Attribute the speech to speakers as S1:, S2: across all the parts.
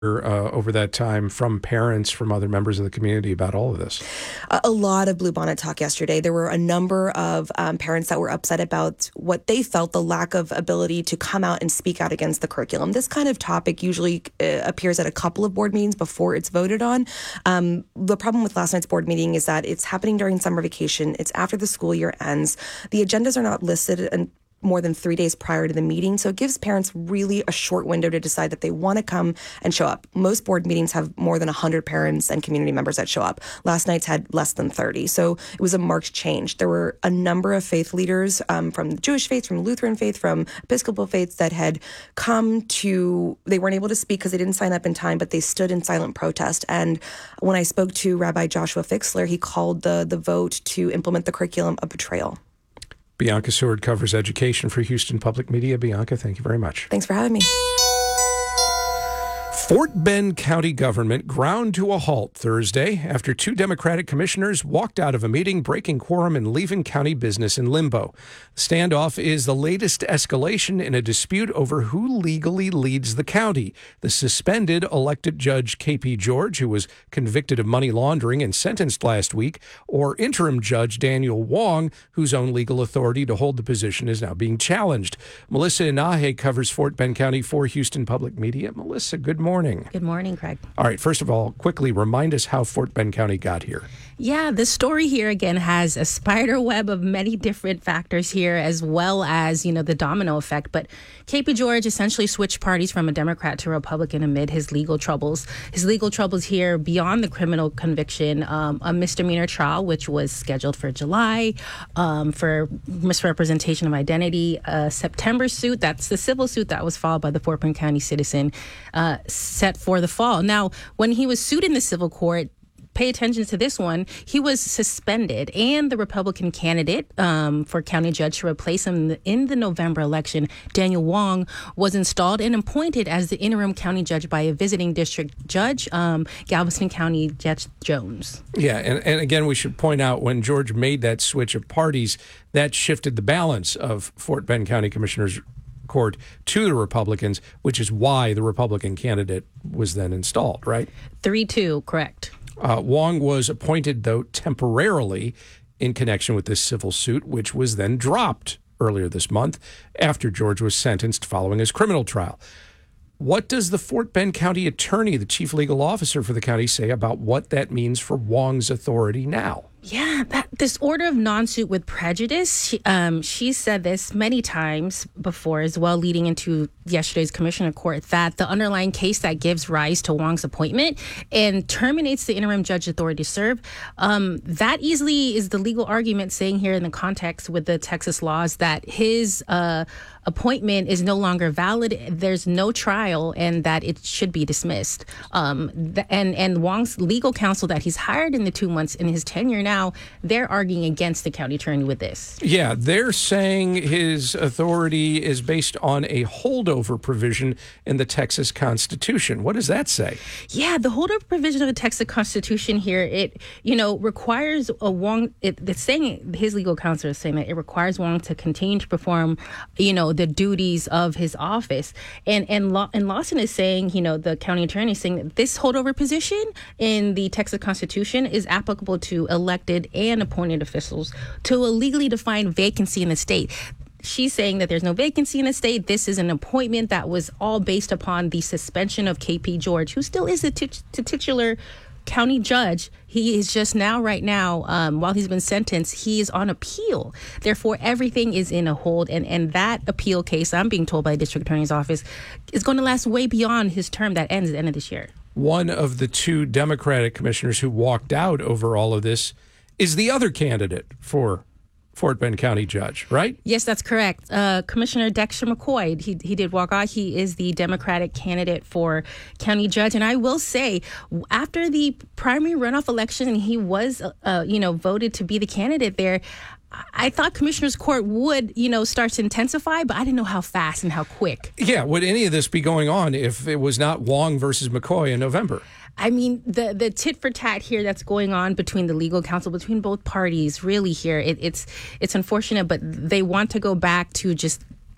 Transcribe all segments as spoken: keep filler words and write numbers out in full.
S1: Uh, over that time from parents, from other members of the community about all of this?
S2: A, a lot of Bluebonnet talk yesterday. There were a number of um, parents that were upset about what they felt the lack of ability to come out and speak out against the curriculum. This kind of topic usually uh, appears at a couple of board meetings before it's voted on. Um, the problem with last night's board meeting is that it's happening during summer vacation. It's after the school year ends. The agendas are not listed and more than three days prior to the meeting. So it gives parents really a short window to decide that they want to come and show up. Most board meetings have more than one hundred parents and community members that show up. Last night's had less than thirty. So it was a marked change. There were a number of faith leaders um, from the Jewish faith, from Lutheran faith, from Episcopal faiths that had come to, they weren't able to speak because they didn't sign up in time, but they stood in silent protest. And when I spoke to Rabbi Joshua Fixler, he called the, the vote to implement the curriculum a betrayal.
S1: Bianca Seward covers education for Houston Public Media. Bianca, thank you very much.
S2: Thanks for having me.
S1: Fort Bend County government ground to a halt Thursday after two Democratic commissioners walked out of a meeting, breaking quorum and leaving county business in limbo. The standoff is the latest escalation in a dispute over who legally leads the county. The suspended elected Judge K P George, who was convicted of money laundering and sentenced last week, or interim Judge Daniel Wong, whose own legal authority to hold the position is now being challenged. Melissa Inahe covers Fort Bend County for Houston Public Media. Melissa, good morning.
S3: Good morning, Craig.
S1: All right, first of all, quickly remind us how Fort Bend County got here.
S3: Yeah, the story here, again, has a spider web of many different factors here, as well as, you know, the domino effect. But K P George essentially switched parties from a Democrat to Republican amid his legal troubles. His legal troubles here, beyond the criminal conviction, um, a misdemeanor trial, which was scheduled for July, um, for misrepresentation of identity, a September suit, that's the civil suit that was filed by the Fort Bend County citizen, uh, set for the fall. Now, when he was sued in the civil court, pay attention to this one, he was suspended, and the Republican candidate um, for county judge to replace him in the, in the November election, Daniel Wong, was installed and appointed as the interim county judge by a visiting district judge, um, Galveston County Judge Jones.
S1: Yeah, and, and again, we should point out when George made that switch of parties, that shifted the balance of Fort Bend County Commissioners Court to the Republicans, which is why the Republican candidate was then installed, right?
S3: three two, correct.
S1: Uh, Wong was appointed, though, temporarily in connection with this civil suit, which was then dropped earlier this month after George was sentenced following his criminal trial. What does the Fort Bend County attorney, the chief legal officer for the county, say about what that means for Wong's authority now?
S3: Yeah, that, this order of non-suit with prejudice, she, um, she said this many times before as well, leading into yesterday's commissioner court, that the underlying case that gives rise to Wong's appointment and terminates the interim judge authority to serve, um, that easily is the legal argument saying here in the context with the Texas laws that his uh, appointment is no longer valid, there's no trial, and that it should be dismissed. Um, th- and, and Wong's legal counsel that he's hired in the two months in his tenure now, Now, they're arguing against the county attorney with this.
S1: Yeah, they're saying his authority is based on a holdover provision in the Texas Constitution. What does that say?
S3: Yeah, the holdover provision of the Texas Constitution here, it, you know, requires a Wong, it, it's saying, his legal counsel is saying that it requires Wong to continue to perform, you know, the duties of his office. And, and, Law, and Lawson is saying, you know, the county attorney is saying that this holdover position in the Texas Constitution is applicable to elected and appointed officials to a legally defined vacancy in the state. She's saying that there's no vacancy in the state. This is an appointment that was all based upon the suspension of K P George, who still is a t- t- titular county judge. He is just now, right now, um, while he's been sentenced, he is on appeal. Therefore, everything is in a hold. And, and that appeal case, I'm being told by the district attorney's office, is going to last way beyond his term that ends at the end of this year.
S1: One of the two Democratic commissioners who walked out over all of this is the other candidate for Fort Bend County Judge, right?
S3: Yes, that's correct. Uh, Commissioner Dexter McCoy, he he did walk out. He is the Democratic candidate for county judge. And I will say, after the primary runoff election, he was, uh, you know, voted to be the candidate there. I thought Commissioner's Court would, you know, start to intensify, but I didn't know how fast and how quick.
S1: Yeah, would any of this be going on if it was not Wong versus McCoy in November?
S3: I mean, the the tit for tat here that's going on between the legal counsel, between both parties, really here, it, it's it's unfortunate, but they want to go back to just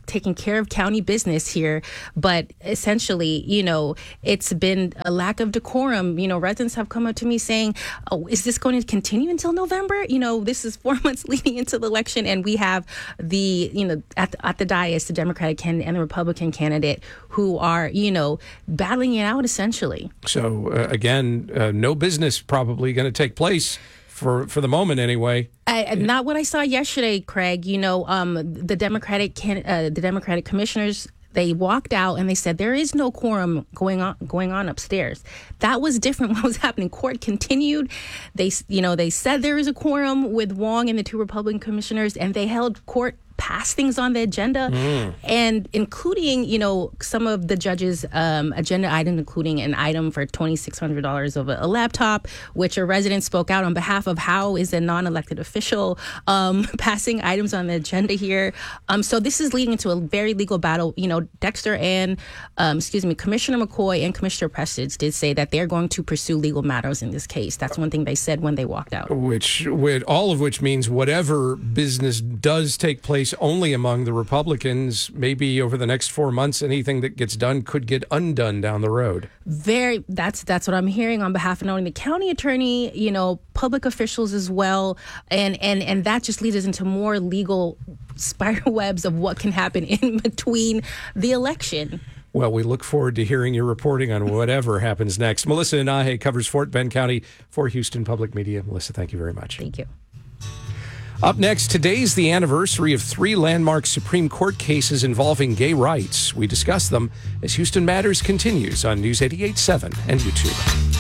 S3: taking care of county business here. But essentially, you know, it's been a lack of decorum. You know, residents have come up to me saying, oh, is this going to continue until November? You know, this is four months leading into the election, and we have the, you know, at the, at the dais, the Democratic candidate and the Republican candidate who are, you know, battling it out essentially.
S1: So, uh, again, uh, no business probably going to take place. For for the moment, anyway.
S3: I, not what I saw yesterday, Craig. You know, um, the Democratic can, uh, the Democratic commissioners, they walked out and they said there is no quorum going on going on upstairs. That was different. What was happening? Court continued. They, you know, they said there is a quorum with Wong and the two Republican commissioners, and they held court. Pass things on the agenda, mm. and including, you know, some of the judges' um, agenda items, including an item for twenty-six hundred dollars of a, a laptop, which a resident spoke out on behalf of how is a non-elected official um, passing items on the agenda here. Um, so this is leading into a very legal battle. You know, Dexter and, um, excuse me, Commissioner McCoy and Commissioner Prestidge did say that they're going to pursue legal matters in this case. That's one thing they said when they walked out.
S1: Which, with all of which means whatever business does take place only among the Republicans, maybe over the next four months, anything that gets done could get undone down the road.
S3: Very, that's that's what I'm hearing on behalf of not only the county attorney, you know, public officials as well, and and and that just leads us into more legal spider webs of what can happen in between the election.
S1: Well, we look forward to hearing your reporting on whatever happens next. Melissa Inahe covers Fort Bend County for Houston Public Media. Melissa, thank you very much.
S3: Thank you.
S1: Up next, today's the anniversary of three landmark Supreme Court cases involving gay rights. We discuss them as Houston Matters continues on News eighty-eight point seven and YouTube.